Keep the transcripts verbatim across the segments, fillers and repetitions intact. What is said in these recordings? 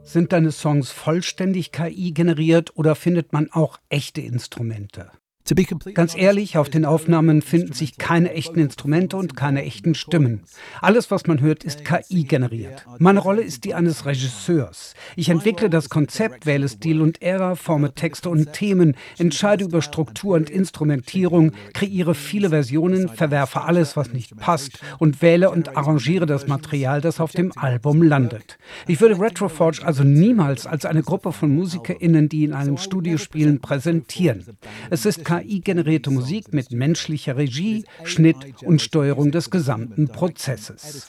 Sind deine Songs vollständig K I generiert oder findet man auch echte Instrumente? Ganz ehrlich, auf den Aufnahmen finden sich keine echten Instrumente und keine echten Stimmen. Alles, was man hört, ist K I generiert. Meine Rolle ist die eines Regisseurs. Ich entwickle das Konzept, wähle Stil und Ära, forme Texte und Themen, entscheide über Struktur und Instrumentierung, kreiere viele Versionen, verwerfe alles, was nicht passt und wähle und arrangiere das Material, das auf dem Album landet. Ich würde Retroforge also niemals als eine Gruppe von MusikerInnen, die in einem Studio spielen, präsentieren. Es ist K I-generierte Musik mit menschlicher Regie, Schnitt und Steuerung des gesamten Prozesses.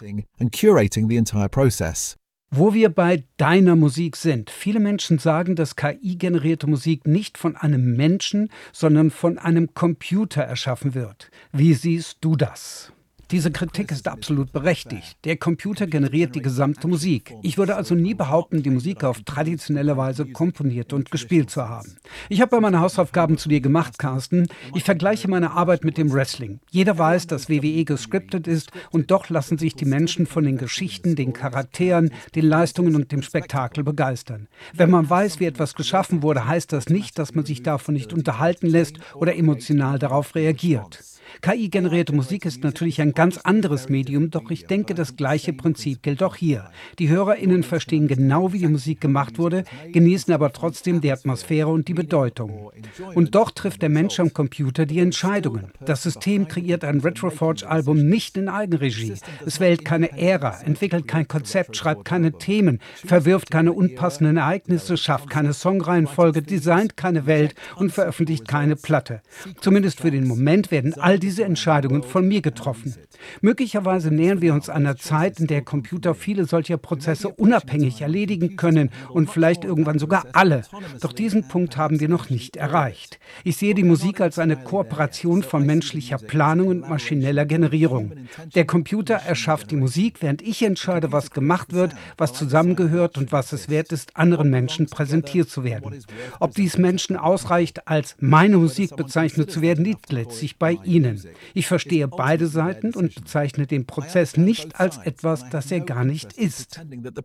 Wo wir bei deiner Musik sind. Viele Menschen sagen, dass K I-generierte Musik nicht von einem Menschen, sondern von einem Computer erschaffen wird. Wie siehst du das? Diese Kritik ist absolut berechtigt. Der Computer generiert die gesamte Musik. Ich würde also nie behaupten, die Musik auf traditionelle Weise komponiert und gespielt zu haben. Ich habe meine Hausaufgaben zu dir gemacht, Carsten. Ich vergleiche meine Arbeit mit dem Wrestling. Jeder weiß, dass W W E gescriptet ist und doch lassen sich die Menschen von den Geschichten, den Charakteren, den Leistungen und dem Spektakel begeistern. Wenn man weiß, wie etwas geschaffen wurde, heißt das nicht, dass man sich davon nicht unterhalten lässt oder emotional darauf reagiert. K I-generierte Musik ist natürlich ein ganz anderes Medium, doch ich denke, das gleiche Prinzip gilt auch hier. Die HörerInnen verstehen genau, wie die Musik gemacht wurde, genießen aber trotzdem die Atmosphäre und die Bedeutung. Und doch trifft der Mensch am Computer die Entscheidungen. Das System kreiert ein Retroforge-Album nicht in Eigenregie. Es wählt keine Ära, entwickelt kein Konzept, schreibt keine Themen, verwirft keine unpassenden Ereignisse, schafft keine Songreihenfolge, designt keine Welt und veröffentlicht keine Platte. Zumindest für den Moment werden all diese Entscheidungen von mir getroffen. Möglicherweise nähern wir uns einer Zeit, in der Computer viele solcher Prozesse unabhängig erledigen können und vielleicht irgendwann sogar alle. Doch diesen Punkt haben wir noch nicht erreicht. Ich sehe die Musik als eine Kooperation von menschlicher Planung und maschineller Generierung. Der Computer erschafft die Musik, während ich entscheide, was gemacht wird, was zusammengehört und was es wert ist, anderen Menschen präsentiert zu werden. Ob dies Menschen ausreicht, als meine Musik bezeichnet zu werden, liegt letztlich bei ihnen. Ich verstehe beide Seiten und bezeichne den Prozess nicht als etwas, das er gar nicht ist.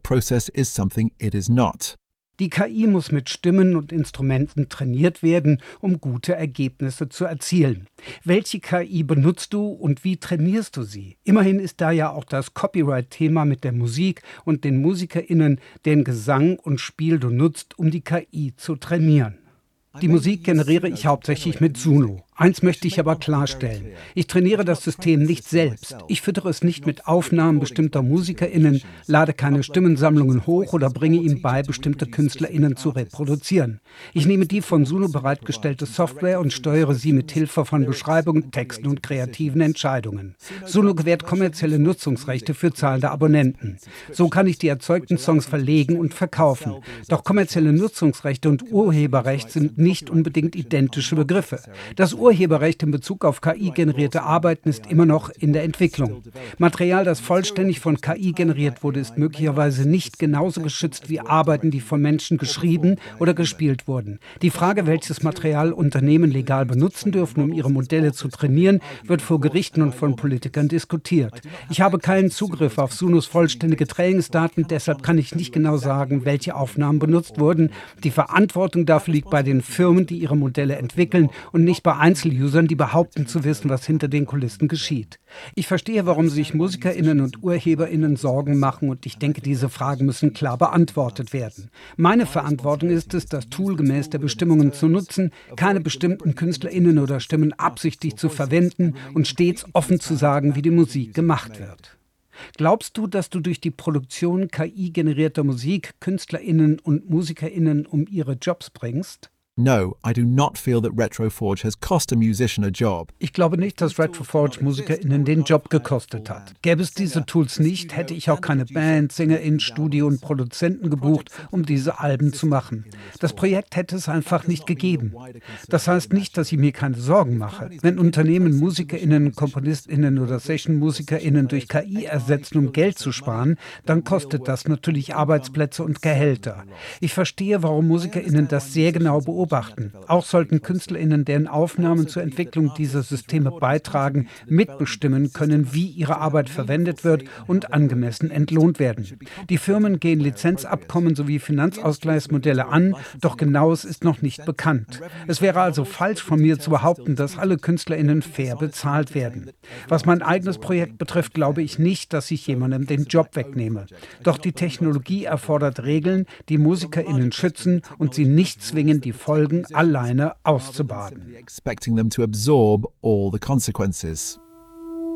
Die K I muss mit Stimmen und Instrumenten trainiert werden, um gute Ergebnisse zu erzielen. Welche K I benutzt du und wie trainierst du sie? Immerhin ist da ja auch das Copyright-Thema mit der Musik und den MusikerInnen, deren Gesang und Spiel du nutzt, um die K I zu trainieren. Die Musik generiere ich hauptsächlich mit Suno. Eins möchte ich aber klarstellen. Ich trainiere das System nicht selbst. Ich füttere es nicht mit Aufnahmen bestimmter MusikerInnen, lade keine Stimmensammlungen hoch oder bringe ihm bei, bestimmte KünstlerInnen zu reproduzieren. Ich nehme die von Suno bereitgestellte Software und steuere sie mit Hilfe von Beschreibungen, Texten und kreativen Entscheidungen. Suno gewährt kommerzielle Nutzungsrechte für zahlende Abonnenten. So kann ich die erzeugten Songs verlegen und verkaufen. Doch kommerzielle Nutzungsrechte und Urheberrecht sind nicht unbedingt identische Begriffe. Das Urheberrecht in Bezug auf K I-generierte Arbeiten ist immer noch in der Entwicklung. Material, das vollständig von K I generiert wurde, ist möglicherweise nicht genauso geschützt wie Arbeiten, die von Menschen geschrieben oder gespielt wurden. Die Frage, welches Material Unternehmen legal benutzen dürfen, um ihre Modelle zu trainieren, wird vor Gerichten und von Politikern diskutiert. Ich habe keinen Zugriff auf Sunos vollständige Trainingsdaten, deshalb kann ich nicht genau sagen, welche Aufnahmen benutzt wurden. Die Verantwortung dafür liegt bei den Firmen, die ihre Modelle entwickeln und nicht bei Einzelusern, die behaupten zu wissen, was hinter den Kulissen geschieht. Ich verstehe, warum sich MusikerInnen und UrheberInnen Sorgen machen und ich denke, diese Fragen müssen klar beantwortet werden. Meine Verantwortung ist es, das Tool gemäß der Bestimmungen zu nutzen, keine bestimmten KünstlerInnen oder Stimmen absichtlich zu verwenden und stets offen zu sagen, wie die Musik gemacht wird. Glaubst du, dass du durch die Produktion K I-generierter Musik KünstlerInnen und MusikerInnen um ihre Jobs bringst? No, I do not feel that Retroforge has cost a musician a job. Ich glaube nicht, dass Retroforge MusikerInnen den Job gekostet hat. Gäbe es diese Tools nicht, hätte ich auch keine Band, SängerInnen, Studio und Produzenten gebucht, um diese Alben zu machen. Das Projekt hätte es einfach nicht gegeben. Das heißt nicht, dass ich mir keine Sorgen mache. Wenn Unternehmen MusikerInnen, KomponistInnen oder Session-MusikerInnen durch K I ersetzen, um Geld zu sparen, dann kostet das natürlich Arbeitsplätze und Gehälter. Ich verstehe, warum MusikerInnen das sehr genau beobachten beobachten. Auch sollten KünstlerInnen, deren Aufnahmen zur Entwicklung dieser Systeme beitragen, mitbestimmen können, wie ihre Arbeit verwendet wird und angemessen entlohnt werden. Die Firmen gehen Lizenzabkommen sowie Finanzausgleichsmodelle an, doch Genaues ist noch nicht bekannt. Es wäre also falsch von mir zu behaupten, dass alle KünstlerInnen fair bezahlt werden. Was mein eigenes Projekt betrifft, glaube ich nicht, dass ich jemandem den Job wegnehme. Doch die Technologie erfordert Regeln, die MusikerInnen schützen und sie nicht zwingen, die Folgen alleine auszubaden. Expecting them to absorb all the consequences.